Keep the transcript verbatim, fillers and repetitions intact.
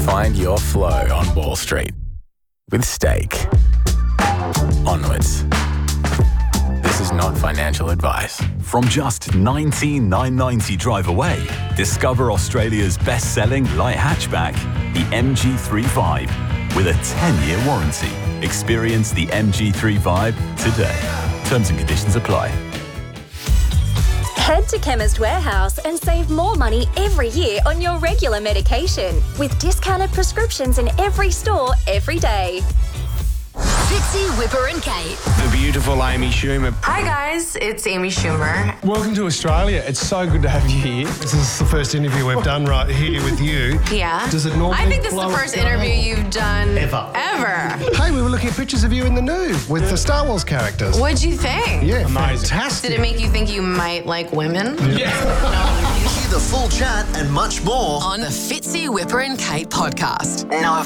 Find your flow on Wall Street with Stake. Onwards. This is not financial advice. From just nineteen thousand nine hundred ninety drive away, discover Australia's best-selling light hatchback, the M G thirty-five, with a ten-year warranty. Experience the M G thirty-five today. Terms and conditions apply. Head to Chemist Warehouse and save more money every year on your regular medication with discounted prescriptions in every store every day. Fitzy, Whipper and Kate. The beautiful Amy Schumer. Hi guys, it's Amy Schumer. Welcome to Australia. It's so good to have you here. This is the first interview we've done right here with you. Yeah. Does it normally I think this is the flow first down? interview you've done Ever. Ever. Hey, we were looking at pictures of you in the nude with the Star Wars characters. What'd you think? Yeah, Amazing. fantastic. Did it make you think you might like women? Yeah. Hear the full chat and much more On the Fitzy, Whipper and Kate podcast. Nova.